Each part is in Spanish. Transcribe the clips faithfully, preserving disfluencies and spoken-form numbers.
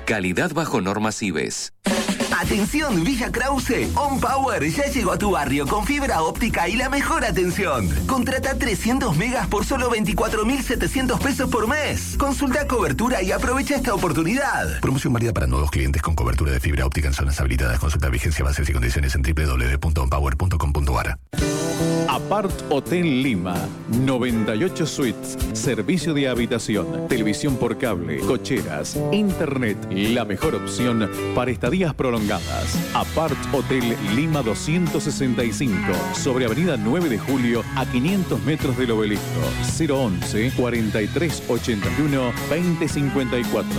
Calidad bajo normas I B E S. Atención, Villa Krause, On Power ya llegó a tu barrio con fibra óptica y la mejor atención. Contrata trescientos megas por solo veinticuatro mil setecientos pesos por mes. Consulta cobertura y aprovecha esta oportunidad. Promoción válida para nuevos clientes con cobertura de fibra óptica en zonas habilitadas. Consulta vigencia, bases y condiciones en doble u doble u doble u punto on power punto com punto a r. Apart Hotel Lima, noventa y ocho suites, servicio de habitación, televisión por cable, cocheras, internet, la mejor opción para estadías prolongadas. Apart Hotel Lima doscientos sesenta y cinco, sobre Avenida nueve de Julio, a quinientos metros del Obelisco. cero once, cuarenta y tres ochenta y uno, veinte cincuenta y cuatro.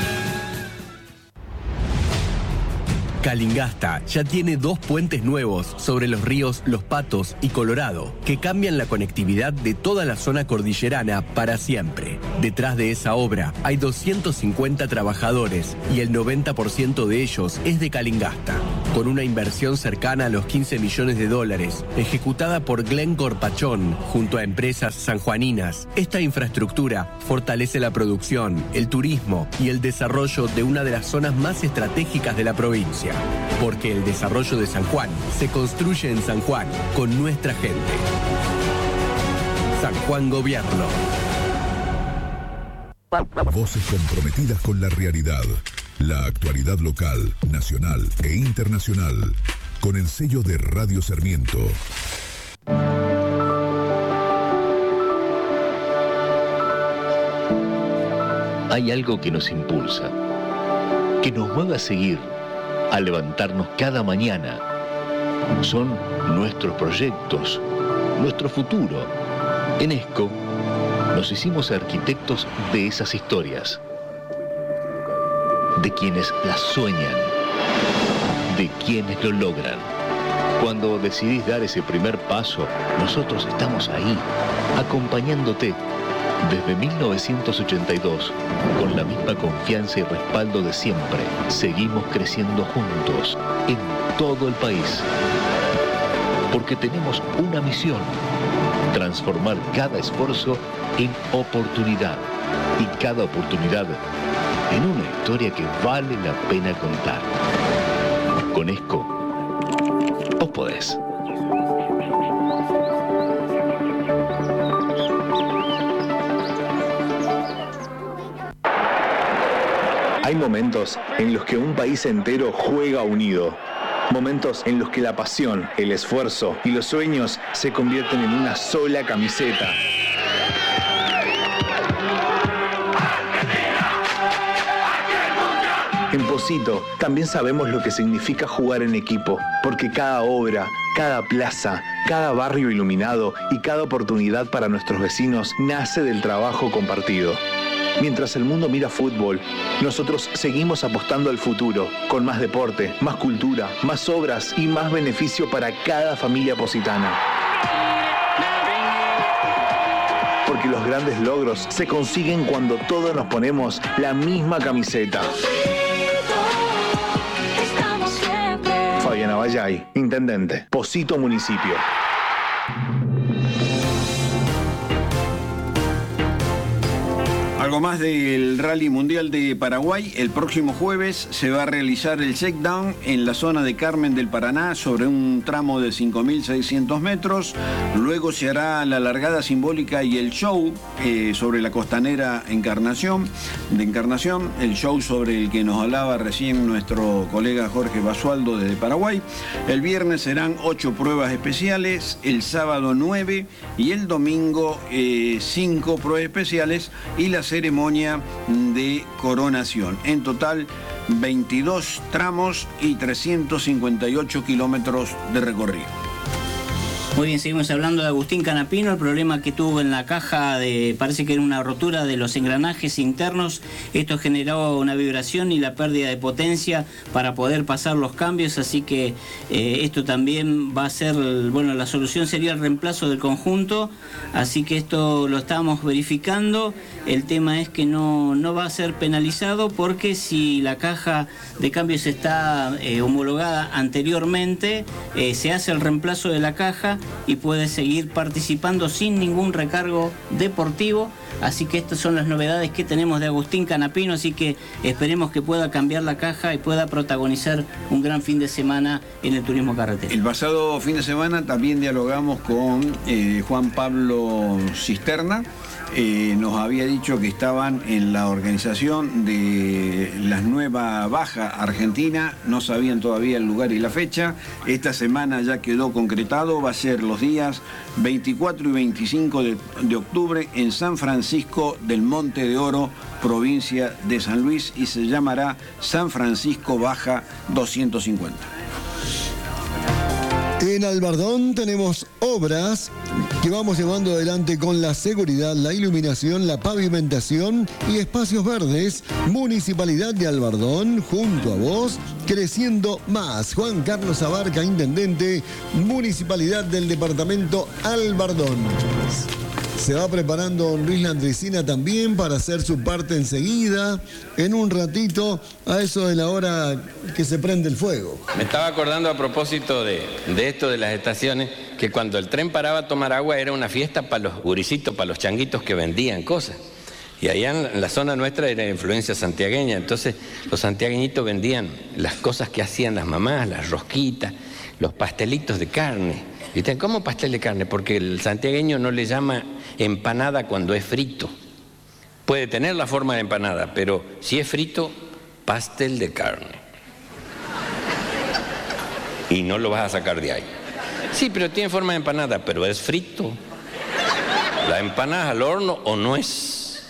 Calingasta ya tiene dos puentes nuevos sobre los ríos Los Patos y Colorado, que cambian la conectividad de toda la zona cordillerana para siempre. Detrás de esa obra hay doscientos cincuenta trabajadores y el noventa por ciento de ellos es de Calingasta. Con una inversión cercana a los quince millones de dólares, ejecutada por Glencore Pachón junto a empresas sanjuaninas, esta infraestructura fortalece la producción, el turismo y el desarrollo de una de las zonas más estratégicas de la provincia. Porque el desarrollo de San Juan se construye en San Juan con nuestra gente. San Juan Gobierno. Voces comprometidas con la realidad, la actualidad local, nacional e internacional, con el sello de Radio Sarmiento. Hay algo que nos impulsa, que nos mueve a seguir, a levantarnos cada mañana. Son nuestros proyectos, nuestro futuro. En ESCO nos hicimos arquitectos de esas historias, de quienes las sueñan, de quienes lo logran. Cuando decidís dar ese primer paso, nosotros estamos ahí, acompañándote. Desde mil novecientos ochenta y dos, con la misma confianza y respaldo de siempre, seguimos creciendo juntos en todo el país. Porque tenemos una misión: transformar cada esfuerzo en oportunidad y cada oportunidad en una historia que vale la pena contar. Con ESCO, vos podés. Hay momentos en los que un país entero juega unido. Momentos en los que la pasión, el esfuerzo y los sueños se convierten en una sola camiseta. En Pocito también sabemos lo que significa jugar en equipo, porque cada obra, cada plaza, cada barrio iluminado y cada oportunidad para nuestros vecinos nace del trabajo compartido. Mientras el mundo mira fútbol, nosotros seguimos apostando al futuro, con más deporte, más cultura, más obras y más beneficio para cada familia positana. Porque los grandes logros se consiguen cuando todos nos ponemos la misma camiseta. Fabiana Vallay, Intendente, Pocito Municipio. Algo más del Rally Mundial de Paraguay. El próximo jueves se va a realizar el checkdown en la zona de Carmen del Paraná sobre un tramo de cinco mil seiscientos metros. Luego se hará la largada simbólica y el show eh, sobre la costanera Encarnación, de Encarnación, el show sobre el que nos hablaba recién nuestro colega Jorge Basualdo desde Paraguay. El viernes serán ocho pruebas especiales, el sábado nueve y el domingo eh, cinco pruebas especiales y la ceremonia de coronación. En total, veintidós tramos y trescientos cincuenta y ocho kilómetros de recorrido. Muy bien, seguimos hablando de Agustín Canapino, el problema que tuvo en la caja, de, parece que era una rotura de los engranajes internos. Esto generó una vibración y la pérdida de potencia para poder pasar los cambios, así que eh, esto también va a ser, bueno, la solución sería el reemplazo del conjunto, así que esto lo estamos verificando. El tema es que no, no va a ser penalizado porque si la caja de cambios está eh, homologada anteriormente, eh, se hace el reemplazo de la caja y puede seguir participando sin ningún recargo deportivo, Así que estas son las novedades que tenemos de Agustín Canapino, así que esperemos que pueda cambiar la caja y pueda protagonizar un gran fin de semana en el turismo carretera. El pasado fin de semana también dialogamos con eh, Juan Pablo Cisterna. Eh, nos había dicho que estaban en la organización de la nueva Baja Argentina, no sabían todavía el lugar y la fecha. Esta semana ya quedó concretado, va a ser los días veinticuatro y veinticinco de, de octubre en San Francisco del Monte de Oro, provincia de San Luis, y se llamará San Francisco Baja doscientos cincuenta. En Albardón tenemos obras que vamos llevando adelante con la seguridad, la iluminación, la pavimentación y espacios verdes. Municipalidad de Albardón, junto a vos, creciendo más. Juan Carlos Abarca, intendente, Municipalidad del Departamento Albardón. Se va preparando don Luis Landricina también para hacer su parte enseguida, en un ratito, a eso de la hora que se prende el fuego. Me estaba acordando a propósito de, de esto de las estaciones, que cuando el tren paraba a tomar agua era una fiesta para los gurisitos, para los changuitos que vendían cosas. Y allá en la zona nuestra era influencia santiagueña, entonces los santiagueñitos vendían las cosas que hacían las mamás, las rosquitas, los pastelitos de carne. ¿Viste? ¿Cómo pastel de carne? Porque el santiagueño no le llama empanada cuando es frito. Puede tener la forma de empanada, pero si es frito, pastel de carne. Y no lo vas a sacar de ahí. Sí, pero tiene forma de empanada, pero es frito. La empanada al horno o no es.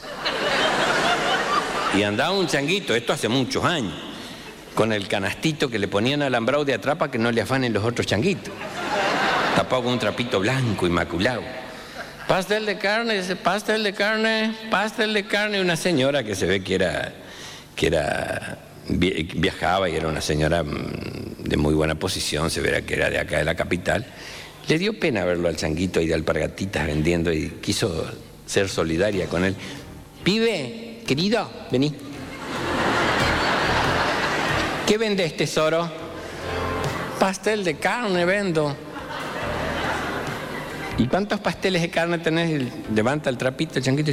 Y andaba un changuito, esto hace muchos años, con el canastito que le ponían alambrado de atrás para que no le afanen los otros changuitos. Tapado con un trapito blanco, inmaculado. Pastel de carne, dice, pastel de carne, pastel de carne. Una señora que se ve que era, que era, viajaba y era una señora de muy buena posición, se verá que era de acá de la capital. Le dio pena verlo al changuito y de alpargatitas vendiendo y quiso ser solidaria con él. Pibe, querido, vení. ¿Qué vendes, tesoro? Pastel de carne vendo. ¿Y cuántos pasteles de carne tenés? Levanta el trapito, el changuito.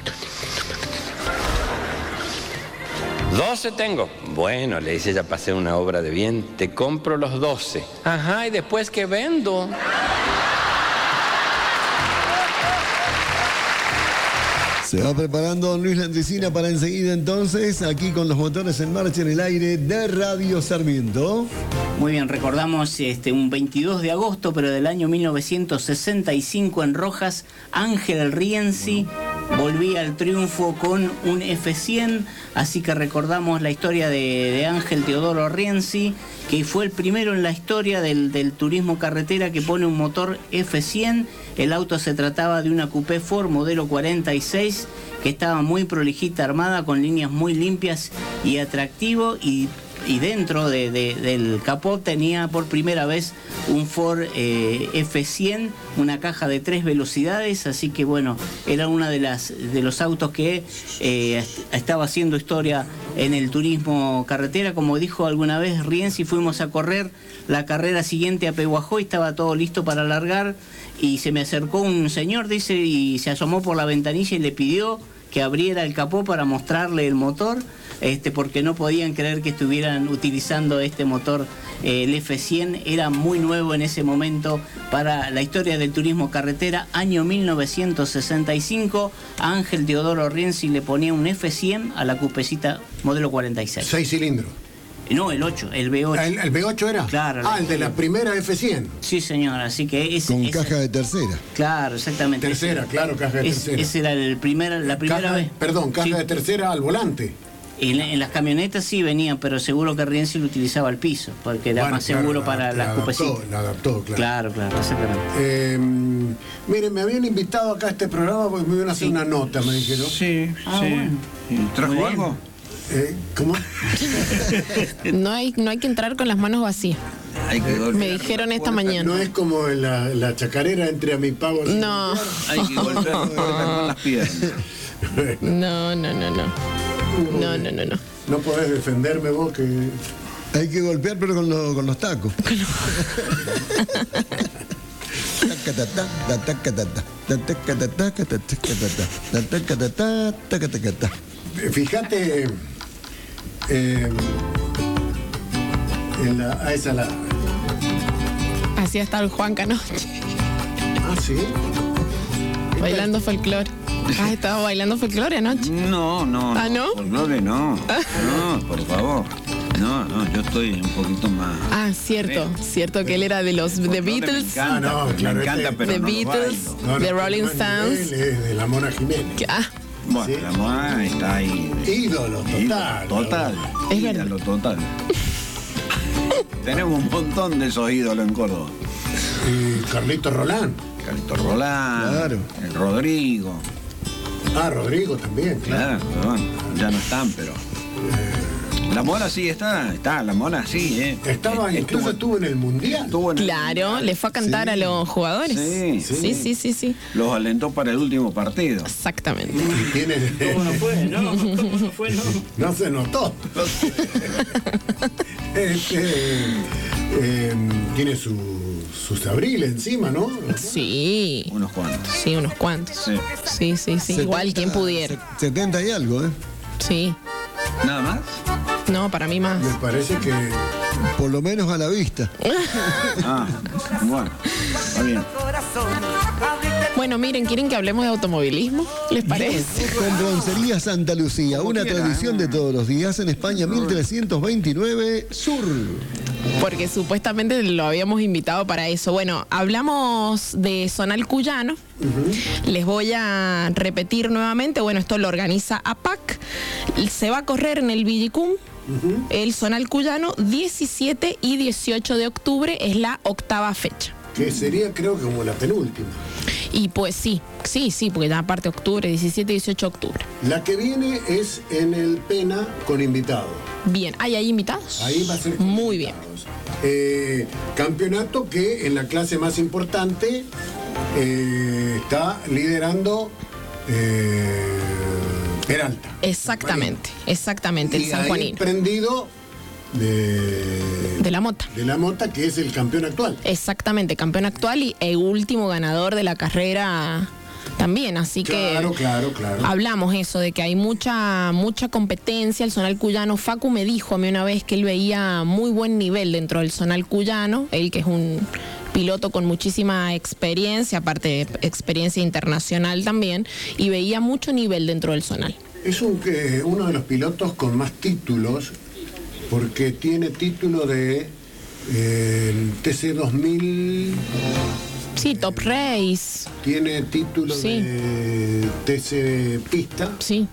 doce tengo. Bueno, le dice, ya pasé una obra de bien, te compro los doce. Ajá, ¿y después qué vendo? Se va preparando don Luis Landricina para enseguida entonces, aquí con los motores en marcha en el aire de Radio Sarmiento. Muy bien, recordamos este, un veintidós de agosto, pero del año mil novecientos sesenta y cinco en Rojas, Ángel Rienzi volvía al triunfo con un F cien, así que recordamos la historia de, de Ángel Teodoro Rienzi, que fue el primero en la historia del, del turismo carretera que pone un motor F cien. El auto se trataba de una Coupé Ford modelo cuarenta y seis, que estaba muy prolijita armada, con líneas muy limpias y atractivo, y y dentro de, de, del capó tenía por primera vez un Ford eh, F cien, una caja de tres velocidades, así que bueno, era una de las de los autos que eh, estaba haciendo historia en el turismo carretera. Como dijo alguna vez Rienzi, fuimos a correr la carrera siguiente a Pehuajó y estaba todo listo para largar, y se me acercó un señor, dice, y se asomó por la ventanilla y le pidió que abriera el capó para mostrarle el motor, este, porque no podían creer que estuvieran utilizando este motor, eh, el F cien. Era muy nuevo en ese momento para la historia del turismo carretera. Año mil novecientos sesenta y cinco, a Ángel Teodoro Rienzi le ponía un F cien a la cupecita modelo cuarenta y seis. Seis cilindros. No, el ocho, el V ocho. ¿El, el V ocho era? Claro. Ah, el de la primera F cien. Sí, señor, así que es... Con es, caja de tercera. Claro, exactamente. Tercera, ese, claro, caja de es, tercera. Esa era el primer, la primera caja, vez. Perdón, caja sí. de tercera al volante. En, en las camionetas sí venían, pero seguro que Rienzi lo utilizaba al piso, porque era bueno, más claro, seguro la, para la las cupecitas. La adaptó, claro. Claro, claro, exactamente. Eh, miren, me habían invitado acá a este programa porque me iban a hacer sí. una nota, me dijeron. Sí, ah, sí. Bueno. ¿Trajo algo? Eh, ¿Cómo? No hay, no hay que entrar con las manos vacías. Hay que me dijeron esta mañana. No es como la, la chacarera entre a mi pago. No. Hay que golpear con las piernas. No, no, no, no. No, no, no, no. No podés defenderme vos que... Hay que golpear pero con, lo, con los tacos. Fíjate eh, en la, a esa la. Así ha estado el Juanca anoche. Ah, sí. Bailando folclore. ¿Has estado bailando folclore anoche? No, no. ¿Ah, no? Folclore no. No, por favor. No, no, yo estoy un poquito más. Ah, cierto, cierto que él era de los The Beatles. Me encanta, no, claro, me encanta, este- pero The no lo Beatles, bailo. No, no, The Rolling no, Stones. él es de la Mona Jiménez. Que- ah, Bueno, Sí. la moda está ahí. Ídolo total. Total. Es verdad. Ídolo total. Tenemos un montón de esos ídolos en Córdoba. Y Carlito Rolán. Carlito Rolán. Claro. El Rodrigo. Ah, Rodrigo también, claro. Claro, pero bueno, ya no están, pero. La Mona sí está, está, la Mona sí, ¿eh? Estaba, incluso estuvo en el Mundial. Estuvo en el- claro, le fue a cantar a los jugadores. Sí, Sí, sí, sí, sí. Los alentó para el último partido. Exactamente. Y tiene, ¿Cómo no fue? No, ¿cómo no fue? No. no se notó. Este, eh, tiene su, sus abril encima, ¿no? Sí. Unos cuantos. Sí, unos cuantos. Sí. Sí, sí, sí. Igual quien pudiera. setenta y algo, ¿eh? Sí. ¿Nada más? No, para mí más. Me parece que. Por lo menos a la vista. Ah, bueno, está bien. Bueno, miren, ¿quieren que hablemos de automovilismo? ¿Les parece? Con Broncería Santa Lucía, Como una quiera, tradición ¿eh? de todos los días en España mil trescientos veintinueve Sur. Porque supuestamente lo habíamos invitado para eso. Bueno, hablamos de Zonal Cuyano. Les voy a repetir nuevamente. Bueno, esto lo organiza A P A C. Se va a correr en el Villicum. El Zonal Cuyano, diecisiete y dieciocho de octubre es la octava fecha. Que sería, creo que como la penúltima. Y pues sí, sí, sí, porque ya aparte octubre, diecisiete y dieciocho de octubre. La que viene es en el Pena con invitados. Bien, ¿hay ahí invitados? Ahí va a ser. con Muy bien. invitados. Eh, campeonato que en la clase más importante eh, está liderando eh, Peralta. Exactamente, exactamente, el Y San ahí Juanino. prendido de, De la Mota. de la Mota, que es el campeón actual. Exactamente, campeón actual y el último ganador de la carrera también, así Claro, que claro, claro. hablamos eso de que hay mucha mucha competencia. El Zonal Cuyano, Facu me dijo a mí una vez que él veía muy buen nivel dentro del Zonal Cuyano, él que es un piloto con muchísima experiencia, aparte de experiencia internacional también, y veía mucho nivel dentro del Zonal. Es un, que uno de los pilotos con más títulos, porque tiene título de eh, T C dos mil, Sí, Top Race. tiene título Sí. de T C Pista. Sí.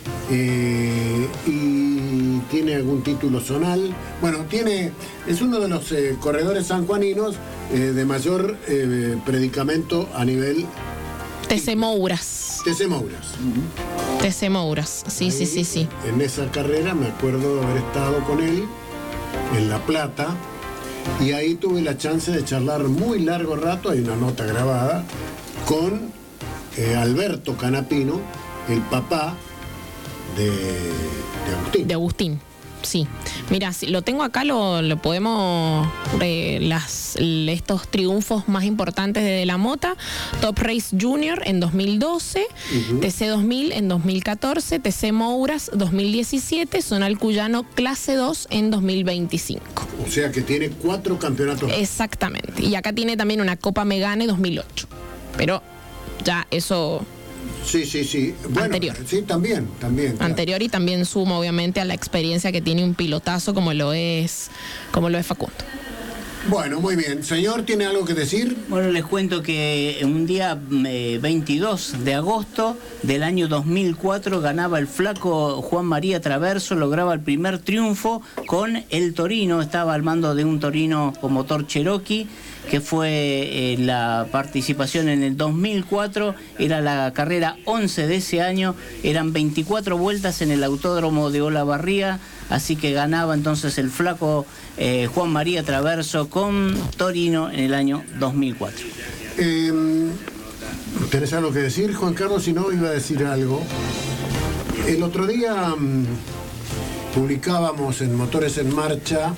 Eh, y tiene algún título zonal. Bueno, tiene es uno de los eh, corredores sanjuaninos eh, de mayor eh, predicamento a nivel T C Mouras. T C Mouras. T C Mouras. Sí, sí, sí, sí. En esa carrera me acuerdo de haber estado con él en La Plata y ahí tuve la chance de charlar muy largo rato, hay una nota grabada, con eh, Alberto Canapino, el papá de, de Agustín. De Agustín, sí. Mira, si lo tengo acá, lo, lo podemos, eh, las, estos triunfos más importantes de De la Mota. Top Race Junior en dos mil doce, Ujú. T C dos mil en dos mil catorce, T C Mouras dos mil diecisiete, Zonal Cuyano Clase dos en dos mil veinticinco. O sea que tiene cuatro campeonatos. Exactamente. Y acá tiene también una Copa Megane dos mil ocho. Pero ya eso Sí, sí, sí. Bueno, Anterior. Sí, también, también. claro. anterior, y también suma obviamente a la experiencia que tiene un pilotazo como lo es, como lo es Facundo. Bueno, muy bien. Señor, ¿tiene algo que decir? Bueno, les cuento que un día eh, veintidós de agosto del año dos mil cuatro ganaba el flaco Juan María Traverso, lograba el primer triunfo con el Torino, estaba al mando de un Torino con motor Cherokee, que fue eh, la participación en el dos mil cuatro, era la carrera once de ese año, eran veinticuatro vueltas en el autódromo de Olavarría, así que ganaba entonces el flaco eh, Juan María Traverso con Torino en el año dos mil cuatro. Eh, ¿Tenés algo que decir, Juan Carlos? Si no, iba a decir algo. El otro día mm, publicábamos en Motores en Marcha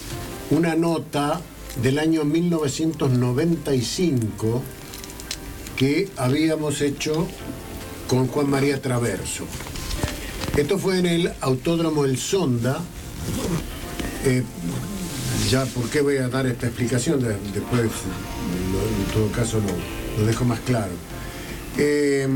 una nota del año mil novecientos noventa y cinco que habíamos hecho con Juan María Traverso. Esto fue en el Autódromo El Sonda. Eh, ya, ¿por qué voy a dar esta explicación? De, después, no, en todo caso, lo, lo dejo más claro. Eh,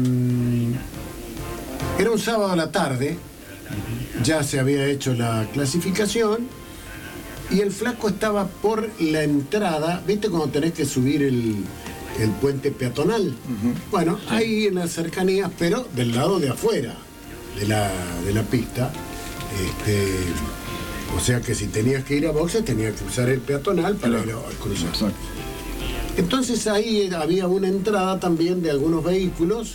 era un sábado a la tarde, ya se había hecho la clasificación y el flaco estaba por la entrada, ¿viste cuando tenés que subir el, el puente peatonal? Uh-huh. Bueno, sí. Ahí en las cercanías, pero del lado de afuera de la, de la pista. Este, o sea que si tenías que ir a boxes, tenías que usar el peatonal para claro. ir a, a cruzar. Exacto. Entonces ahí había una entrada también de algunos vehículos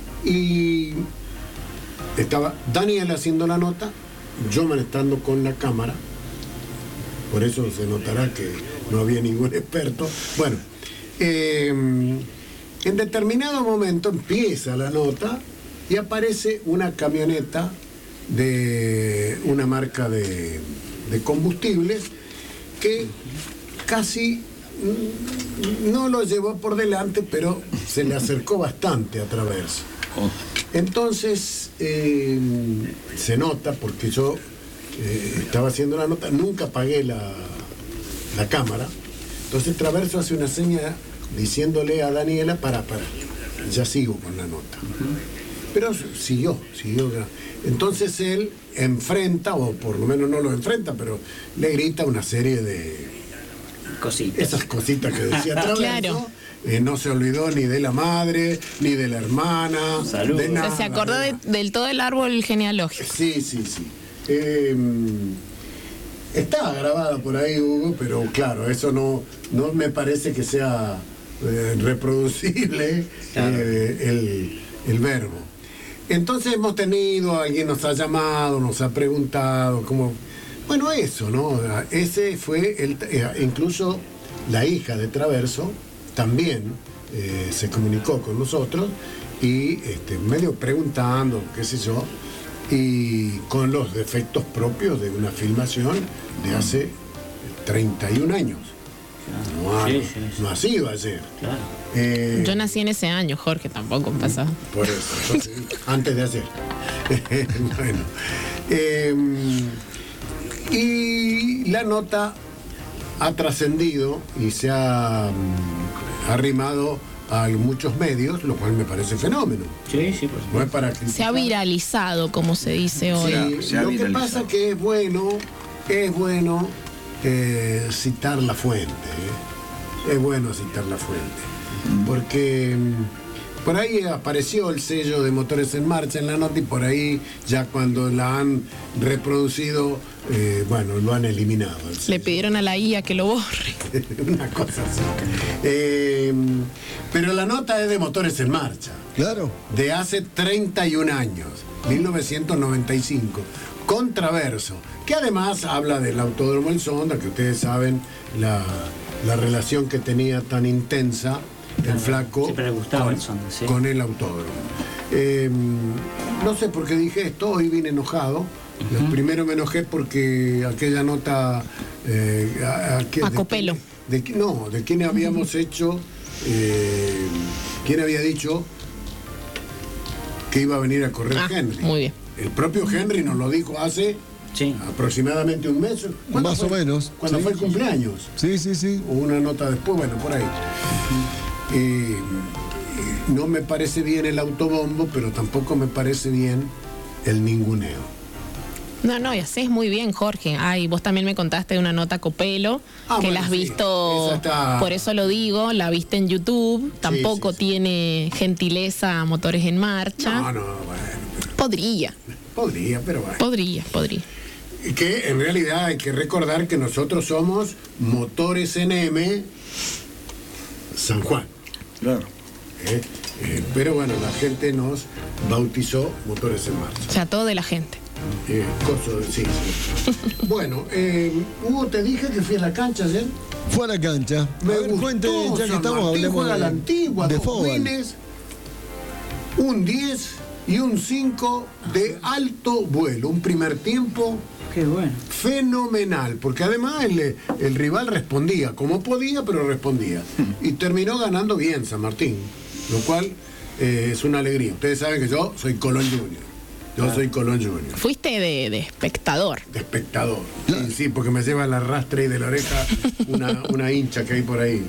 y estaba Daniel haciendo la nota, yo manejando con la cámara, por eso se notará que no había ningún experto. Bueno, eh, en determinado momento empieza la nota y aparece una camioneta de una marca de, de combustibles que casi no lo llevó por delante, pero se le acercó bastante a Traverso. Entonces eh, se nota, porque yo eh, estaba haciendo la nota, nunca apagué la, la cámara. Entonces Traverso hace una seña diciéndole a Daniela para parar. Ya sigo con la nota. Pero siguió, siguió. Entonces él enfrenta, o por lo menos no lo enfrenta, pero le grita una serie de cositas. Esas cositas que decía Traverso. Claro. Eh, no se olvidó ni de la madre, ni de la hermana. Salud. De nada, o sea, se acordó de, del todo el árbol genealógico. Sí, sí, sí. Eh, está grabada por ahí, Hugo, pero claro, eso no, no me parece que sea eh, reproducible claro. eh, el, el verbo. Entonces hemos tenido, alguien nos ha llamado, nos ha preguntado, cómo. Bueno, eso, ¿no? Ese fue, el, incluso la hija de Traverso también eh, se comunicó con nosotros y este, medio preguntando, qué sé yo, y con los defectos propios de una filmación de hace treinta y un años. No ha, sí, sí, sí. no ha sido ayer. Claro. Eh, Yo nací en ese año, Jorge, tampoco pasa. Por eso, entonces, antes de ayer. Bueno. Eh, y la nota ha trascendido y se ha um, arrimado a muchos medios, lo cual me parece fenómeno. Sí, sí, pues. No es para criticar. Se ha viralizado, como se dice hoy. Sí, se ha lo viralizado. Que pasa que es bueno, es bueno eh, citar la fuente. ¿eh? Es bueno citar la fuente. Mm. Porque um, por ahí apareció el sello de Motores en Marcha en la nota y por ahí ya cuando la han reproducido, eh, bueno, lo han eliminado. Le pidieron a la I A que lo borre. Una cosa así. Eh, pero la nota es de Motores en Marcha. Claro. De hace treinta y un años, mil novecientos noventa y cinco, con Traverso, que además habla del Autódromo El Sonda, que ustedes saben la, la relación que tenía tan intensa el flaco Siempre le gustaba con, el Sonda, sí. con el autódromo. Eh, no sé por qué dije esto, hoy vine enojado. Uh-huh. Primero me enojé porque aquella nota eh, a, a, a Copelo. De, de, no, de quién habíamos uh-huh. hecho, eh, quién había dicho que iba a venir a correr ah, Henry. Muy bien. El propio Henry nos lo dijo hace sí. aproximadamente un mes. Más fue? o menos. Cuando sí. fue el cumpleaños. Sí, sí, sí. Hubo una nota después, bueno, por ahí. Eh, no me parece bien el autobombo, pero tampoco me parece bien el ninguneo. No, no, y haces muy bien, Jorge. Ay, vos también me contaste de una nota Copelo, ah, que bueno, la has visto, sí. está... por eso lo digo, la viste en YouTube, tampoco sí, sí, sí. tiene gentileza Motores en Marcha. No, no, bueno. Pero... Podría. Podría, pero bueno. Podría, podría. Que en realidad hay que recordar que nosotros somos Motores N M San Juan. Claro. Eh, eh, pero bueno, la gente nos bautizó Motores en Marcha. O sea, todo de la gente. Eh, coso, sí, sí. Bueno, eh, Hugo, te dije que fui a la cancha ayer. Fue a la cancha. Me a ver, gustó, cuente, ya que San estamos Martín hablando juega de, la antigua, de dos fútbol. wins, un diez y un cinco de alto vuelo. Un primer tiempo Qué bueno. fenomenal, porque además el, el rival respondía como podía, pero respondía. Y terminó ganando bien San Martín. lo cual eh, es una alegría. Ustedes saben que yo soy Colón Junior. Yo ah. soy Colón Junior. Fuiste de, de espectador. De espectador. Sí, sí, porque me lleva la rastre y de la oreja una, una hincha que hay por ahí.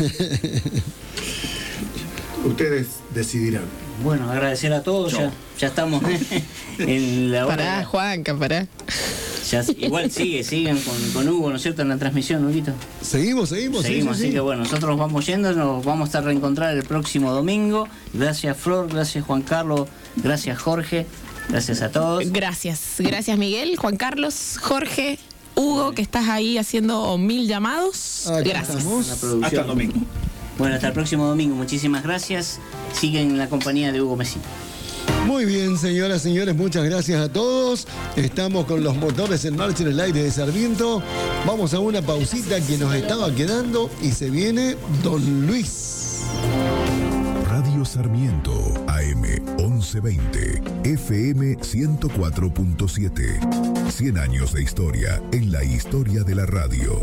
Ustedes decidirán. Bueno, agradecer a todos, ya, ya estamos en la hora. Pará, Juanca, pará. Ya, igual sigue, siguen con, con Hugo, ¿no es cierto?, en la transmisión, Huguito. Seguimos, seguimos. Seguimos, sí, así sí. que bueno, nosotros nos vamos yendo, nos vamos a reencontrar el próximo domingo. Gracias, Flor, gracias, Juan Carlos, gracias, Jorge, gracias a todos. Gracias, gracias, Miguel, Juan Carlos, Jorge, Hugo, que estás ahí haciendo mil llamados. Aquí gracias. Hasta el domingo. Bueno, hasta el próximo domingo, muchísimas gracias. Siguen en la compañía de Hugo Messi. Muy bien, señoras, señores, muchas gracias a todos. Estamos con los motores en marcha en el aire de Sarmiento. Vamos a una pausita que nos estaba quedando y se viene Don Luis. Radio Sarmiento, A M once veinte, F M ciento cuatro punto siete. cien años de historia en la historia de la radio.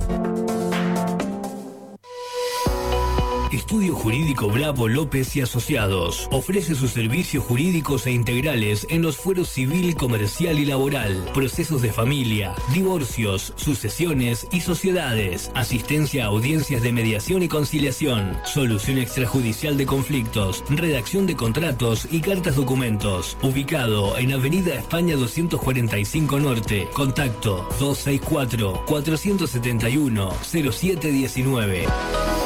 Estudio Jurídico Bravo López y Asociados ofrece sus servicios jurídicos e integrales en los fueros civil, comercial y laboral, procesos de familia, divorcios, sucesiones y sociedades, asistencia a audiencias de mediación y conciliación, solución extrajudicial de conflictos, redacción de contratos y cartas documentos. Ubicado en Avenida España doscientos cuarenta y cinco Norte. Contacto dos seis cuatro, cuatro siete uno, cero siete uno nueve.